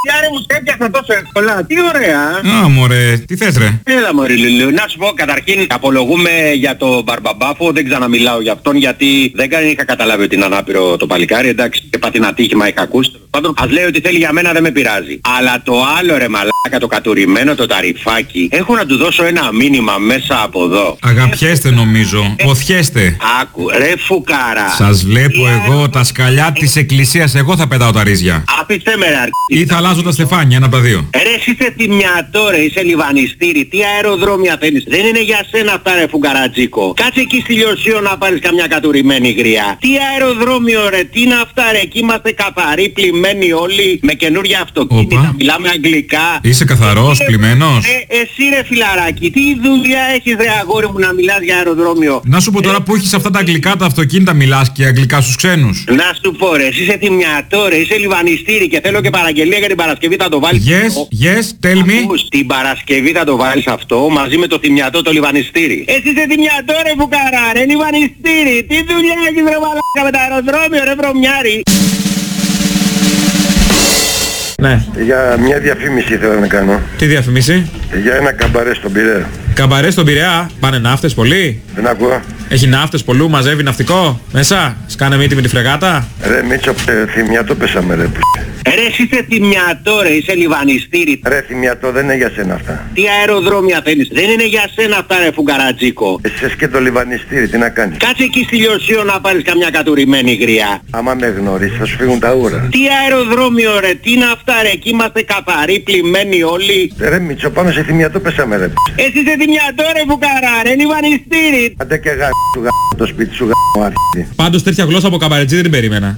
Άρα μου έπιασα τόσο εύκολα. Τι ωραία. Α, μωρέ, τι θες ρε? Έλα μωρή Λουλού. Να σου πω καταρχήν απολογούμε για το Μπαρμπαμπάφο. Δεν ξαναμιλάω για αυτόν γιατί δεν είχα καταλάβει ότι είναι ανάπηρο το παλικάρι. Εντάξει, και πάθει ένα ατύχημα, είχα ακούσει. Πάντων, ας λέει ότι θέλει για μένα δεν με πειράζει. Αλλά το άλλο ρε μαλάκα, το κατουρημένο, το ταρυφάκι, έχω να του δώσω ένα μήνυμα μέσα από εδώ. Αγαπιέστε νομίζω, ποθιέστε. Άκου, ρε φουκάρα. Σας βλέπω εγώ τα σκαλιά της εκκλησίας, εγώ θα πετάω τα ρίζια. Απίστε με ρε αρκή. Ή θα αλλάζω τα στεφάνια, ένα από τα δύο. Ρε εσύ είσαι θυμιατό ρε, είσαι λιβανιστήρι. Τι αεροδρόμια θέλεις? Δεν είναι για σένα αυτά ρε φουκαρατζίκο. Κάτσε εκεί στη Λιωσίο να πάρεις καμιά κατουρημένη γριά. Τι αεροδρόμιο ρε, τι είναι αυτά ρε? Εκεί είμαστε καθαροί, πλημμένοι όλοι με καινούρια αυτοκίνητα. Οπα. Μιλάμε αγγλικά. Είσαι καθαρός, πλημμένος. Εσύ ρε φιλαράκι, τι δουλειά έχεις ρε αγόρι μου να μιλάς για αεροδρόμιο? Να σου πω τώρα που έχεις αυτά τα αγγλικά τα αυτοκίνητα, μιλάς και αγγλικά στους ξένους. Να σου πω ρε, εσύ είσαι θυμιατό ρε, είσαι λιβανιστήρι και θέλω και παραγγελία για την Παρασκευή θα το βάλεις. Yes, tell me. Ακούς, την Παρασκευή θα το βάλεις αυτό μαζί με το θυμιατό το λιβανιστήρι. Εσύ είσαι θυμιατό ρε φουκαρά ρε, λιβανιστήρι. Τι δουλειά έχεις ρε μαλάκα με το αεροδρόμιο ρε βρωμιάρι? Ναι. Για μια διαφήμιση θέλω να κάνω. Τι διαφήμιση? Για ένα καμπαρέ στον Πειραιά. Καμπαρέ στον Πειραιά, πάνε ναύτες πολύ. Δεν ακούω. Έχει ναύτες πολλού, μαζεύει ναυτικό μέσα. Σκάνε μύτη με τη φρεγάτα. Ρε Μίτσο, θυμιατό πέσαμε ρε. Ρε εσύ είσαι θυμιατό ρε, είσαι λιβανιστήρι. Ρε θυμιατό δεν είναι για σένα αυτά. Τι αεροδρόμια θέλεις? Δεν είναι για σένα αυτά ρε φουγκαρατζίκο. Εσύ και το λιβανιστήρι, τι να κάνεις? Κάτσε εκεί στη Λιωσίο να πάρεις καμιά κατουρημένη γριά. Άμα με γνωρίσεις θα σου φύγουν τα ούρα. Τι αεροδρόμιο ρε, τι είναι αυτά ρε? Εκεί είμαστε καθαροί, πλημμένοι όλοι. Ρε Μίτσο, πάνω σε θυμιατό πέσαμε ρε. Εσύ είσαι θυμιατό ρε φουκαρά ρε, λιβανιστήρι. Άντε και σου το σπίτι σου αρχίδι. Πάντως τέτοια γλώσσα από καμπαρετζή δεν την περίμενα.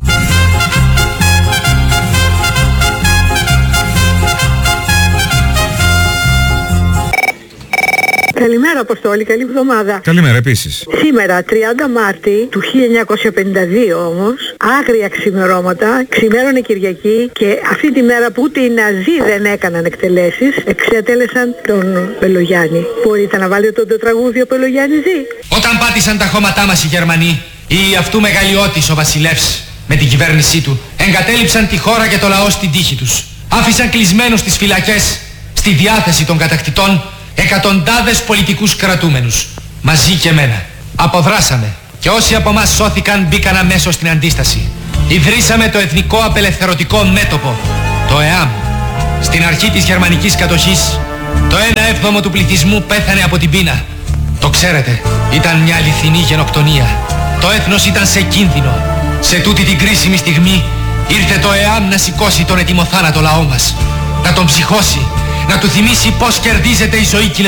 Καλημέρα Αποστόλη, καλή εβδομάδα. Καλημέρα επίσης. Σήμερα 30 Μάρτη του 1952 όμως, άγρια ξημερώματα, ξημέρωνε Κυριακή και αυτή τη μέρα που ούτε οι Ναζί δεν έκαναν εκτελέσεις, εξετέλεσαν τον Πελογιάννη. Μπορείτε να βάλετε το τραγούδι ο Πελογιάννης ζει? Όταν πάτησαν τα χώματά μας οι Γερμανοί, ή αυτού μεγαλειώτης ο βασιλεύς με την κυβέρνησή του, εγκατέλειψαν τη χώρα και το λαό στην τύχη τους. Άφησαν κλεισμένους στις φυλακές, στη διάθεση των κατακτητών, εκατοντάδες πολιτικούς κρατούμενους, μαζί και εμένα. Αποδράσαμε και όσοι από μας σώθηκαν μπήκαν αμέσως στην αντίσταση. Ιδρύσαμε το Εθνικό Απελευθερωτικό Μέτωπο, το ΕΑΜ. Στην αρχή της γερμανικής κατοχής, το 1/7 του πληθυσμού πέθανε από την πείνα. Το ξέρετε, ήταν μια αληθινή γενοκτονία. Το έθνος ήταν σε κίνδυνο. Σε τούτη την κρίσιμη στιγμή ήρθε το ΕΑΜ να σηκώσει τον ετοιμοθάνατο λαό μας, να τον ψυχώσει, να του θυμίσει πως κερδίζεται η ζωή